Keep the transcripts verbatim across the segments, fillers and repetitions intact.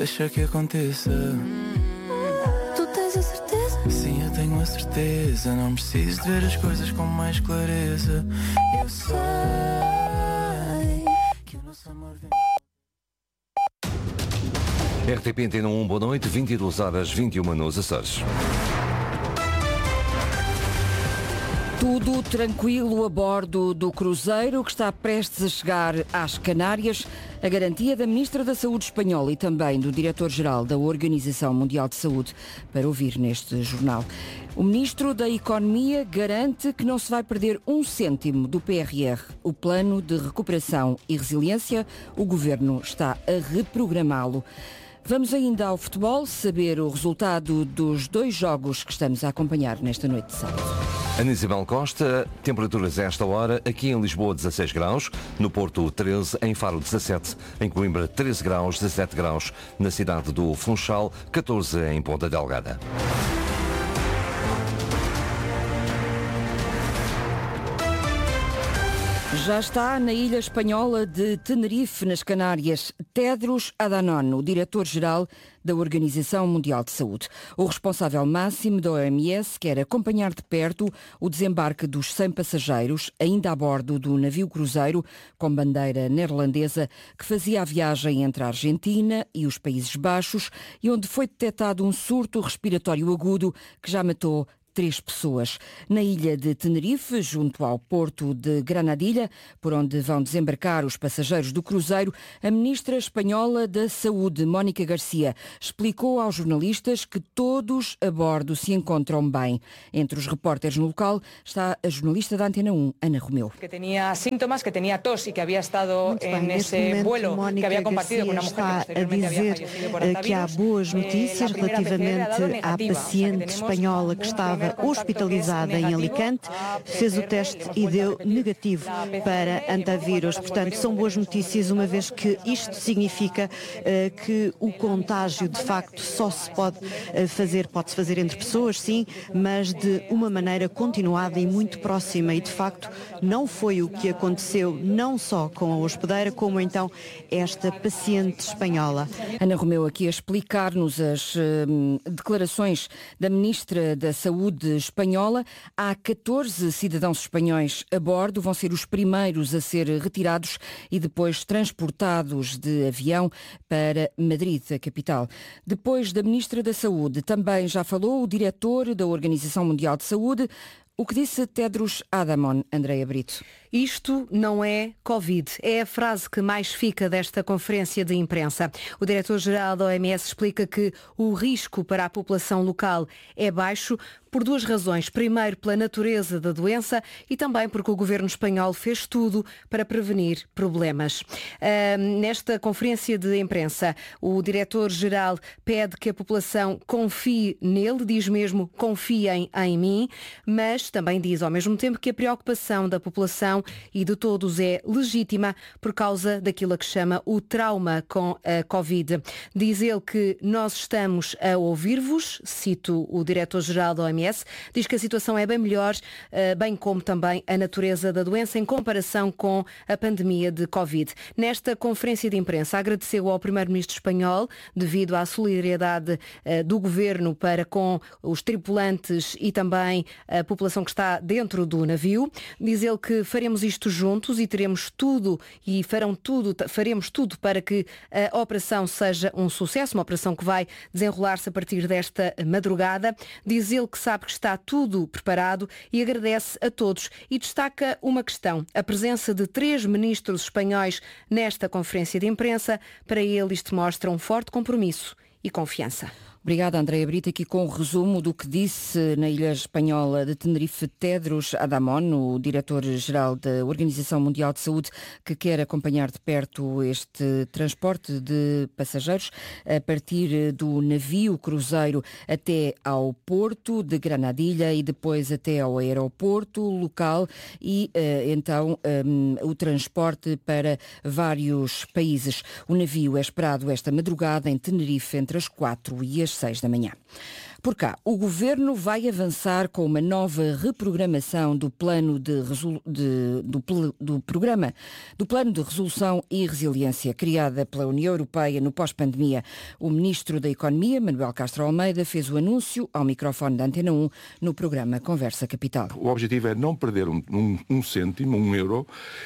deixa que aconteça. Tu tens a certeza? Sim, eu tenho a certeza. Não preciso de ver as coisas com mais clareza. Eu sei que o nosso amor vem... R T P Antena um, boa noite, vinte e duas horas, vinte e uma nos Açores. Tudo tranquilo a bordo do cruzeiro que está prestes a chegar às Canárias. A garantia da Ministra da Saúde espanhola e também do Diretor-Geral da Organização Mundial de Saúde para ouvir neste jornal. O Ministro da Economia garante que não se vai perder um cêntimo do P R R, o Plano de Recuperação e Resiliência. O Governo está a reprogramá-lo. Vamos ainda ao futebol, saber o resultado dos dois jogos que estamos a acompanhar nesta noite de sábado. Ana Isabel Costa, temperaturas a esta hora, aqui em Lisboa dezasseis graus, no Porto treze, em Faro dezassete, em Coimbra treze graus, dezassete graus, na cidade do Funchal, catorze em Ponta Delgada. Já está na ilha espanhola de Tenerife, nas Canárias, Tedros Adhanom, o diretor-geral da Organização Mundial de Saúde. O responsável máximo da O M S quer acompanhar de perto o desembarque dos cem passageiros, ainda a bordo do navio cruzeiro com bandeira neerlandesa, que fazia a viagem entre a Argentina e os Países Baixos e onde foi detectado um surto respiratório agudo que já matou três pessoas. Na ilha de Tenerife, junto ao porto de Granadilha, por onde vão desembarcar os passageiros do cruzeiro, a ministra espanhola da Saúde, Mónica Garcia, explicou aos jornalistas que todos a bordo se encontram bem. Entre os repórteres no local está a jornalista da Antena um, Ana Romeu. Que tinha sintomas, que tinha tos e que havia estado nesse vuelo que havia compartido com uma mulher que posteriormente havia falecido por antivírus. Que há boas notícias relativamente à paciente espanhola que estava hospitalizada em Alicante, fez o teste e deu negativo para antivírus. Portanto, são boas notícias, uma vez que isto significa uh, que o contágio, de facto, só se pode uh, fazer, pode-se fazer entre pessoas, sim, mas de uma maneira continuada e muito próxima. E, de facto, não foi o que aconteceu, não só com a hospedeira, como então esta paciente espanhola. Ana Romeu aqui a explicar-nos as uh, declarações da Ministra da Saúde espanhola. Há catorze cidadãos espanhóis a bordo, vão ser os primeiros a ser retirados e depois transportados de avião para Madrid, a capital. Depois da Ministra da Saúde, também já falou o diretor da Organização Mundial de Saúde. O que disse Tedros Adhanom, Andreia Brito? Isto não é Covid. É a frase que mais fica desta conferência de imprensa. O diretor-geral da O M S explica que o risco para a população local é baixo por duas razões. Primeiro, pela natureza da doença e também porque o governo espanhol fez tudo para prevenir problemas. Uh, nesta conferência de imprensa, o diretor-geral pede que a população confie nele, diz mesmo confiem em mim, mas também diz ao mesmo tempo que a preocupação da população e de todos é legítima por causa daquilo que chama o trauma com a Covid. Diz ele que nós estamos a ouvir-vos, cito o diretor-geral da O M S, diz que a situação é bem melhor, bem como também a natureza da doença em comparação com a pandemia de Covid. Nesta conferência de imprensa agradeceu ao primeiro-ministro espanhol devido à solidariedade do governo para com os tripulantes e também a população que está dentro do navio. Diz ele que faremos isto juntos e teremos tudo e farão tudo, faremos tudo para que a operação seja um sucesso, uma operação que vai desenrolar-se a partir desta madrugada. Diz ele que sabe que está tudo preparado e agradece a todos e destaca uma questão, a presença de três ministros espanhóis nesta conferência de imprensa. Para ele isto mostra um forte compromisso e confiança. Obrigada, Andreia Brito, aqui com o resumo do que disse na ilha espanhola de Tenerife Tedros Adhanom, o diretor-geral da Organização Mundial de Saúde, que quer acompanhar de perto este transporte de passageiros a partir do navio cruzeiro até ao porto de Granadilha e depois até ao aeroporto local e então o transporte para vários países. O navio é esperado esta madrugada em Tenerife entre as quatro e as seis da manhã. Por cá, o Governo vai avançar com uma nova reprogramação do plano de, resolu... de... Do... do programa do Plano de Resolução e Resiliência criada pela União Europeia no pós-pandemia. O Ministro da Economia, Manuel Castro Almeida, fez o anúncio ao microfone da Antena um no programa Conversa Capital. O objetivo é não perder um, um, um cêntimo, um euro,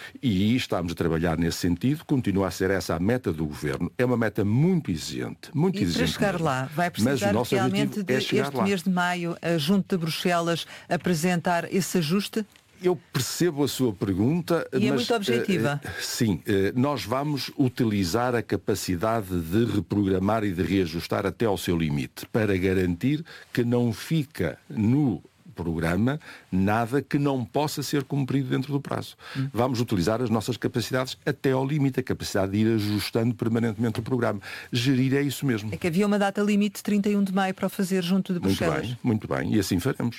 e estamos a trabalhar nesse sentido. Continua a ser essa a meta do Governo. É uma meta muito exigente, muito e exigente. E para chegar mesmo. lá, vai precisar realmente de é este lá. mês de maio, a junto de Bruxelas, apresentar esse ajuste? Eu percebo a sua pergunta, e mas... é muito objetiva. Uh, sim, uh, nós vamos utilizar a capacidade de reprogramar e de reajustar até ao seu limite, para garantir que não fica no programa nada que não possa ser cumprido dentro do prazo. Hum. Vamos utilizar as nossas capacidades até ao limite, a capacidade de ir ajustando permanentemente o programa. Gerir é isso mesmo. É que havia uma data limite de trinta e um de maio para o fazer junto de Bruxelas. Muito bem, muito bem, e assim faremos.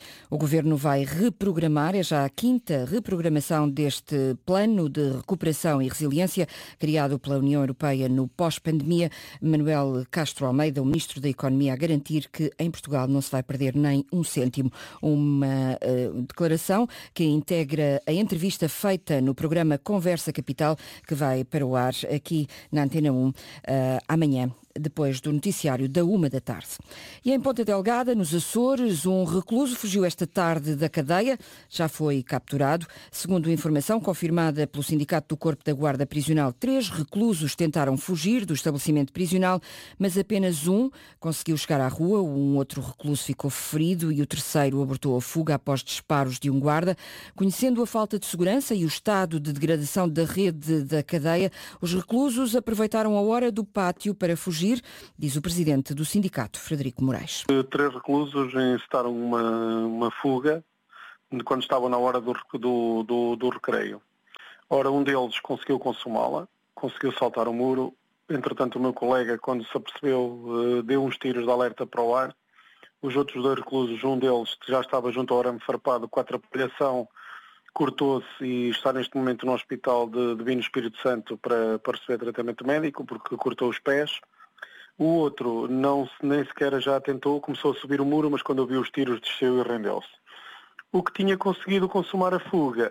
O Governo vai reprogramar, é já a quinta reprogramação deste Plano de Recuperação e Resiliência criado pela União Europeia no pós-pandemia. Manuel Castro Almeida, o Ministro da Economia, a garantir que em Portugal não se vai perder nem um cêntimo. Uma uh, declaração que integra a entrevista feita no programa Conversa Capital, que vai para o ar aqui na Antena um uh, amanhã, depois do noticiário da uma da tarde. E em Ponta Delgada, nos Açores, um recluso fugiu esta tarde da cadeia, já foi capturado. Segundo informação confirmada pelo Sindicato do Corpo da Guarda Prisional, três reclusos tentaram fugir do estabelecimento prisional, mas apenas um conseguiu chegar à rua, um outro recluso ficou ferido e o terceiro abortou a fuga após disparos de um guarda. Conhecendo a falta de segurança e o estado de degradação da rede da cadeia, os reclusos aproveitaram a hora do pátio para fugir, diz o presidente do sindicato, Frederico Moraes. Três reclusos encetaram uma, uma fuga quando estavam na hora do, do, do, do recreio. Ora, um deles conseguiu consumá-la, conseguiu saltar o muro. Entretanto, o meu colega, quando se apercebeu, deu uns tiros de alerta para o ar. Os outros dois reclusos, um deles que já estava junto ao arame farpado com a atrapalhação, cortou-se e está neste momento no hospital de, de Vino Espírito Santo para, para receber tratamento médico, porque cortou os pés. O outro não, nem sequer já tentou, começou a subir o muro, mas quando ouviu os tiros desceu e rendeu-se. O que tinha conseguido consumar a fuga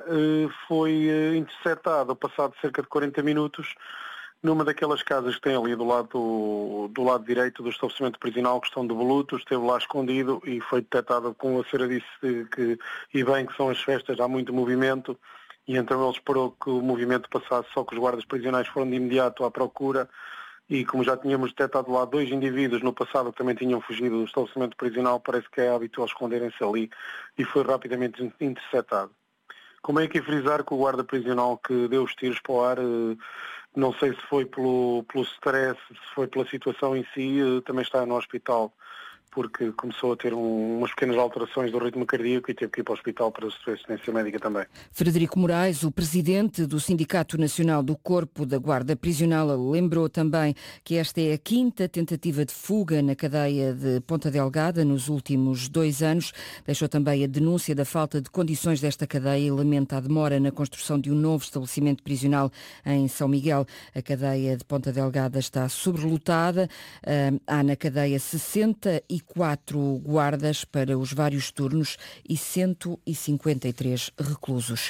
foi interceptado, passado cerca de quarenta minutos, numa daquelas casas que tem ali do lado, do lado direito do estabelecimento prisional, que estão de volutos, esteve lá escondido e foi detectado, como a senhora disse, que, e bem que são as festas, há muito movimento, e então ele esperou que o movimento passasse, só que os guardas prisionais foram de imediato à procura. E como já tínhamos detectado lá dois indivíduos no passado que também tinham fugido do estabelecimento prisional, parece que é hábito eles esconderem-se ali e foi rapidamente interceptado. Como é que é frisar que o guarda prisional que deu os tiros para o ar, não sei se foi pelo, pelo stress, se foi pela situação em si, também está no hospital, porque começou a ter um, umas pequenas alterações do ritmo cardíaco e teve que ir para o hospital para receber assistência médica também. Frederico Moraes, o presidente do Sindicato Nacional do Corpo da Guarda Prisional, lembrou também que esta é a quinta tentativa de fuga na cadeia de Ponta Delgada nos últimos dois anos. Deixou também a denúncia da falta de condições desta cadeia e lamenta a demora na construção de um novo estabelecimento prisional em São Miguel. A cadeia de Ponta Delgada está sobrelotada. Há na cadeia sessenta e quatro guardas para os vários turnos e cento e cinquenta e três reclusos.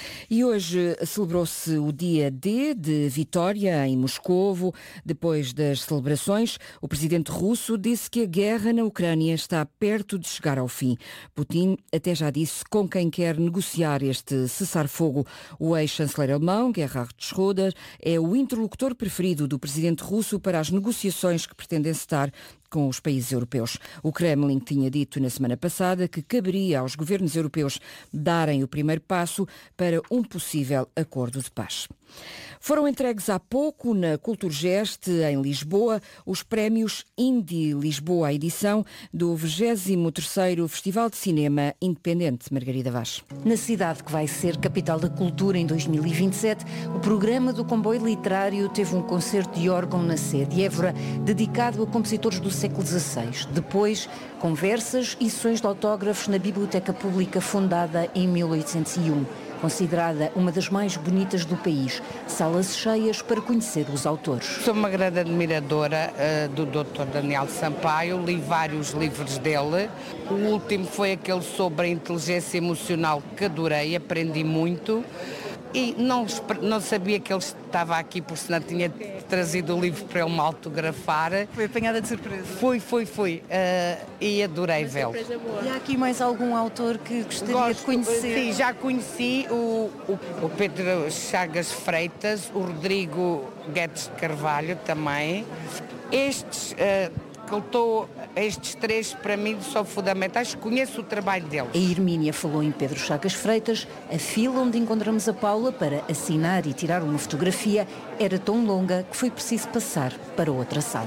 E hoje celebrou-se o dia D de Vitória em Moscovo. Depois das celebrações, o presidente russo disse que a guerra na Ucrânia está perto de chegar ao fim. Putin até já disse com quem quer negociar este cessar-fogo. O ex-chanceler alemão, Gerhard Schröder, é o interlocutor preferido do presidente russo para as negociações que pretende encetar com os países europeus. O Kremlin tinha dito na semana passada que caberia aos governos europeus darem o primeiro passo para um possível acordo de paz. Foram entregues há pouco na Culturgest, em Lisboa, os prémios Indie Lisboa, a edição do vigésimo terceiro Festival de Cinema Independente. Margarida Vaz. Na cidade que vai ser capital da cultura em dois mil e vinte e sete, o programa do Comboio Literário teve um concerto de órgão na sede de Évora dedicado a compositores do século dezasseis. Depois, conversas e sessões de autógrafos na Biblioteca Pública fundada em mil oitocentos e um. considerada uma das mais bonitas do país. Salas cheias para conhecer os autores. Sou uma grande admiradora uh, do doutor Daniel Sampaio, li vários livros dele. O último foi aquele sobre a inteligência emocional que adorei, aprendi muito. E não, não sabia que ele estava aqui, porque senão tinha trazido o livro para ele me autografar. Foi apanhada de surpresa? Fui, fui, fui. Uh, e adorei vê-lo. E há aqui mais algum autor que gostaria Gosto, de conhecer? Sim, já conheci o, o, o Pedro Chagas Freitas, o Rodrigo Guedes de Carvalho também. Estes... Uh, que eu estou, estes três para mim são fundamentais, conheço o trabalho deles. A Hermínia falou em Pedro Chagas Freitas. A fila onde encontramos a Paula para assinar e tirar uma fotografia era tão longa que foi preciso passar para outra sala.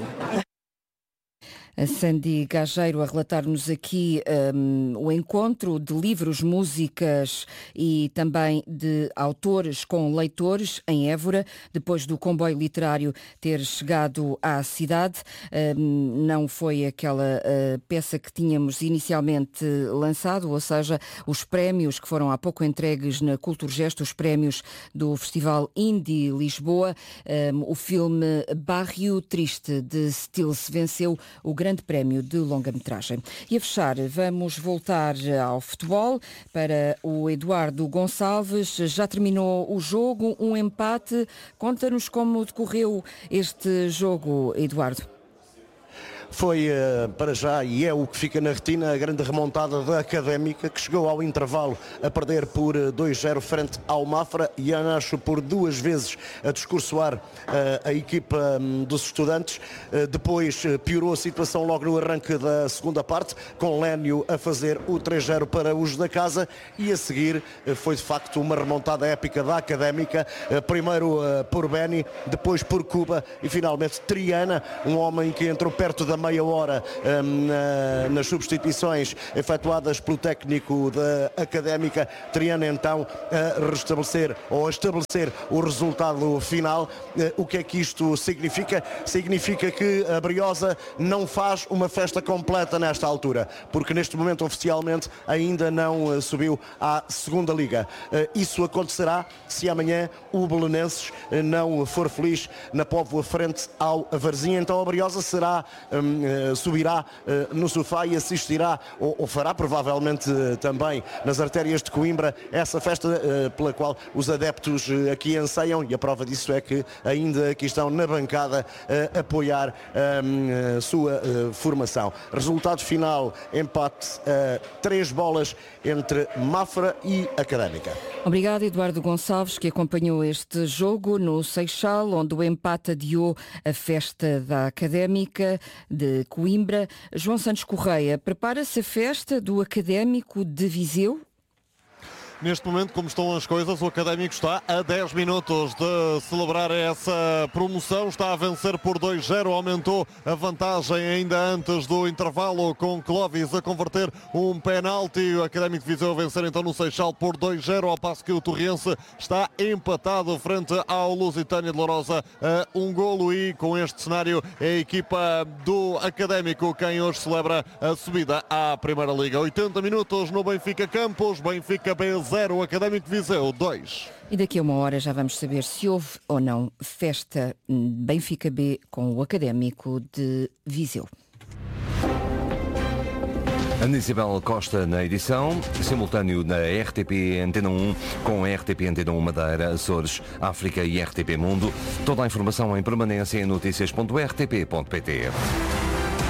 A Sandy Gageiro a relatar-nos aqui um, o encontro de livros, músicas e também de autores com leitores em Évora, depois do comboio literário ter chegado à cidade. Um, não foi aquela uh, peça que tínhamos inicialmente lançado, ou seja, os prémios que foram há pouco entregues na Culturgesto, os prémios do Festival Indie Lisboa. Um, o filme Barrio Triste de Stills venceu o grande Grande Prémio de longa-metragem. E a fechar, vamos voltar ao futebol para o Eduardo Gonçalves. Já terminou o jogo, um empate. Conta-nos como decorreu este jogo, Eduardo. Foi uh, para já, e é o que fica na retina, a grande remontada da Académica, que chegou ao intervalo a perder por uh, dois zero frente ao Mafra, e Anacho por duas vezes a discursoar uh, a equipa um, dos estudantes. Uh, depois uh, piorou a situação logo no arranque da segunda parte, com Lénio a fazer o três zero para os da casa, e a seguir uh, foi de facto uma remontada épica da Académica, uh, primeiro uh, por Beni, depois por Cuba e finalmente Triana, um homem que entrou perto da meia hora um, na, nas substituições efetuadas pelo técnico da Académica. Triana então a restabelecer ou a estabelecer o resultado final. Uh, o que é que isto significa? Significa que a Briosa não faz uma festa completa nesta altura, porque neste momento oficialmente ainda não uh, subiu à segunda liga. Uh, isso acontecerá se amanhã o Belenenses uh, não for feliz na Póvoa frente ao Varzim. Então a Briosa será um, Uh, subirá uh, no sofá e assistirá, ou, ou fará provavelmente uh, também nas artérias de Coimbra, essa festa uh, pela qual os adeptos uh, aqui anseiam, e a prova disso é que ainda aqui estão na bancada a uh, apoiar um, uh, sua uh, formação. Resultado final, empate a uh, três bolas entre Mafra e Académica. Obrigada, Eduardo Gonçalves, que acompanhou este jogo no Seixal, onde o empate adiou a festa da Académica de Coimbra. João Santos Correia, prepara-se a festa do Académico de Viseu? Neste momento, como estão as coisas, o Académico está a dez minutos de celebrar essa promoção. Está a vencer por dois zero, aumentou a vantagem ainda antes do intervalo, com Clóvis a converter um penalti. O Académico de Viseu a vencer então no Seixal por dois zero, ao passo que o Torrense está empatado frente ao Lusitânia de Lourosa a um golo, e com este cenário é a equipa do Académico quem hoje celebra a subida à Primeira Liga. oitenta minutos no Benfica Campos, Benfica B zero, Académico de Viseu dois. E daqui a uma hora já vamos saber se houve ou não festa Benfica B com o Académico de Viseu. Ana Isabel Costa na edição, simultâneo na R T P Antena um, com a R T P Antena um Madeira, Açores, África e R T P Mundo. Toda a informação em permanência em notícias ponto r t p ponto p t.